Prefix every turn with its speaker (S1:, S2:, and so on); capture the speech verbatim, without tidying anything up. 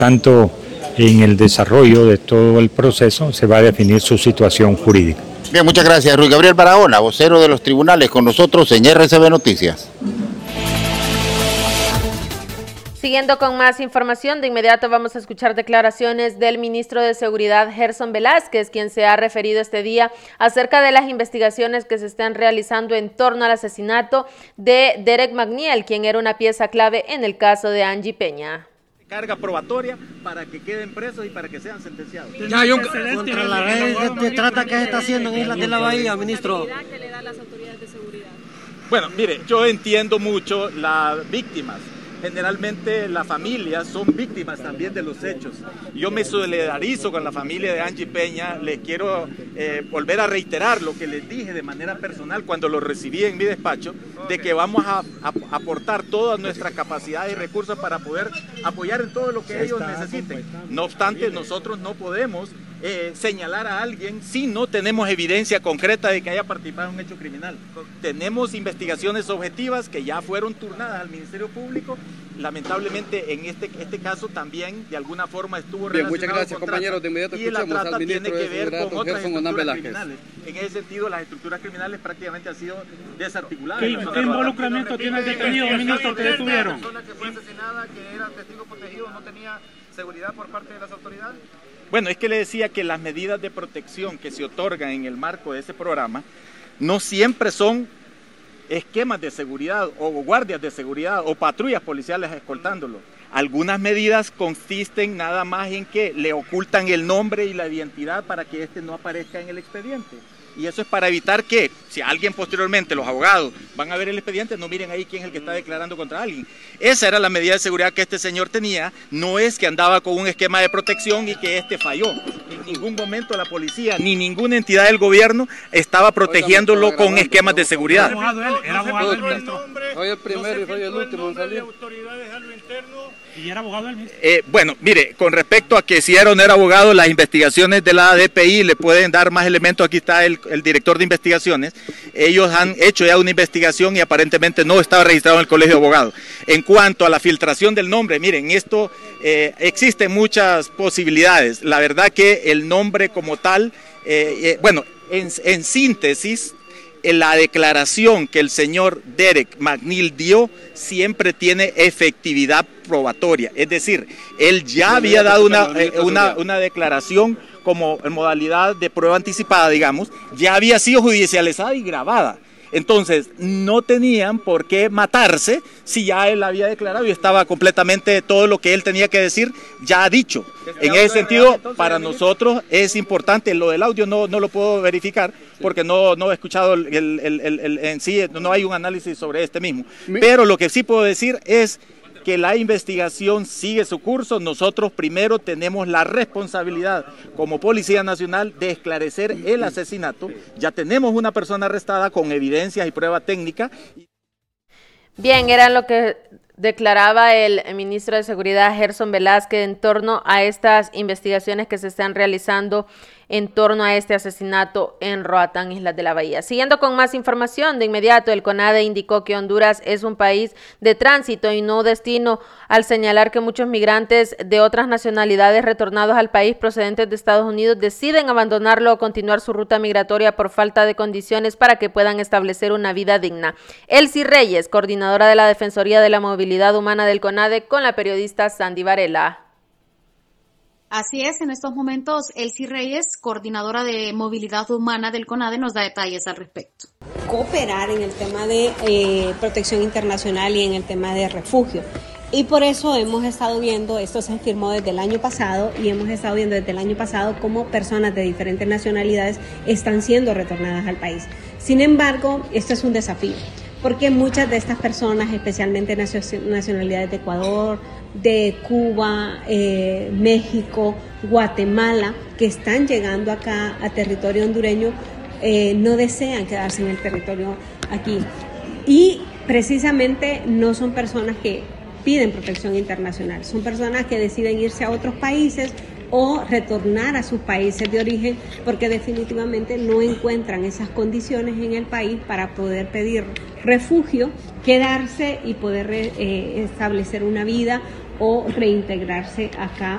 S1: Tanto en el desarrollo de todo el proceso se va a definir su situación jurídica.
S2: Bien, muchas gracias. Ruiz Gabriel Barahona, vocero de los tribunales, con nosotros en R C B Noticias.
S3: Siguiendo con más información, de inmediato vamos a escuchar declaraciones del ministro de Seguridad, Gerson Velázquez, quien se ha referido este día acerca de las investigaciones que se están realizando en torno al asesinato de Derek McNeil, quien era una pieza clave en el caso de Angie Peña.
S4: Carga probatoria para que queden presos y para que sean sentenciados.
S5: Ya hay un contra la red de trata que se está haciendo en Islas de la Bahía, ministro.
S4: ¿Qué le da las autoridades de seguridad? Bueno, mire, yo entiendo mucho las víctimas. Generalmente las familias son víctimas también de los hechos. Yo me solidarizo con la familia de Angie Peña. Les quiero eh, volver a reiterar lo que les dije de manera personal cuando lo recibí en mi despacho, de que vamos a, a aportar todas nuestras capacidades y recursos para poder apoyar en todo lo que ellos necesiten. No obstante, nosotros no podemos eh, señalar a alguien si no tenemos evidencia concreta de que haya participado en un hecho criminal. Tenemos investigaciones objetivas que ya fueron turnadas al Ministerio Público. Lamentablemente en este, este caso también de alguna forma estuvo
S6: Bien,
S4: relacionado
S6: muchas gracias,
S4: con
S6: compañeros. De inmediato
S4: y la
S6: escuchamos
S4: trata
S6: al
S4: tiene
S6: ministro
S4: que
S6: de
S4: ver
S6: Seguridad,
S4: con otras
S6: Gerson Onán
S4: estructuras
S6: Velázquez.
S4: criminales. En ese sentido, las estructuras criminales prácticamente han sido desarticuladas.
S7: ¿Qué, ¿qué involucramiento tiene el detenido, ministro, que detuvieron?
S4: La persona que fue asesinada, que era testigo protegido, no tenía seguridad por parte de las autoridades. Bueno, es que le decía que las medidas de protección que se otorgan en el marco de ese programa no siempre son esquemas de seguridad o guardias de seguridad o patrullas policiales escoltándolo. Algunas medidas consisten nada más en que le ocultan el nombre y la identidad para que éste no aparezca en el expediente. Y eso es para evitar que, si alguien posteriormente, los abogados, van a ver el expediente, no miren ahí quién es el que está declarando contra alguien. Esa era la medida de seguridad que este señor tenía, no es que andaba con un esquema de protección y que este falló. En ningún momento la policía ni ninguna entidad del gobierno estaba protegiéndolo con esquemas de seguridad.
S7: Era abogado él, era abogado el ministro.
S6: Soy el primero y soy el último en salir.
S7: Y era abogado el ministro.
S4: Eh, bueno, mire, con respecto a que si era o no era abogado, las investigaciones de la D P I le pueden dar más elementos. Aquí está el, el director de investigaciones. Ellos han hecho ya una investigación y aparentemente no estaba registrado en el Colegio de Abogados. En cuanto a la filtración del nombre, miren, esto eh, existen muchas posibilidades. La verdad que el nombre como tal, eh, eh, bueno, en, en síntesis, en la declaración que el señor Derek McNeil dio siempre tiene efectividad probatoria, es decir, él ya había dado una, eh, una, una declaración como en modalidad de prueba anticipada, digamos, ya había sido judicializada y grabada. Entonces, no tenían por qué matarse si ya él había declarado y estaba completamente todo lo que él tenía que decir ya dicho. En ese sentido, para nosotros es importante, lo del audio no, no lo puedo verificar porque no, no he escuchado el, el, el, el, el, en sí, no hay un análisis sobre este mismo. Pero lo que sí puedo decir es que la investigación sigue su curso. Nosotros primero tenemos la responsabilidad como Policía Nacional de esclarecer el asesinato. Ya tenemos una persona arrestada con evidencias y prueba técnica.
S3: Bien, era lo que declaraba el ministro de Seguridad, Gerson Velázquez, en torno a estas investigaciones que se están realizando en torno a este asesinato en Roatán, Islas de la Bahía. Siguiendo con más información, de inmediato el CONADE indicó que Honduras es un país de tránsito y no destino, al señalar que muchos migrantes de otras nacionalidades retornados al país procedentes de Estados Unidos deciden abandonarlo o continuar su ruta migratoria por falta de condiciones para que puedan establecer una vida digna. Elsie Reyes, coordinadora de la Defensoría de la Movilidad Humana del CONADE, con la periodista Sandy Varela.
S8: Así es, en estos momentos Elsie Reyes, coordinadora de movilidad humana del CONADE, nos da detalles al respecto.
S9: Cooperar en el tema de eh, protección internacional y en el tema de refugio. Y por eso hemos estado viendo, esto se firmó desde el año pasado, y hemos estado viendo desde el año pasado cómo personas de diferentes nacionalidades están siendo retornadas al país. Sin embargo, esto es un desafío, porque muchas de estas personas, especialmente nacionalidades de Ecuador, de Cuba, eh, México, Guatemala, que están llegando acá a territorio hondureño, eh, no desean quedarse en el territorio aquí. Y precisamente no son personas que piden protección internacional, son personas que deciden irse a otros países o retornar a sus países de origen porque definitivamente no encuentran esas condiciones en el país para poder pedir refugio, quedarse y poder eh, establecer una vida o reintegrarse acá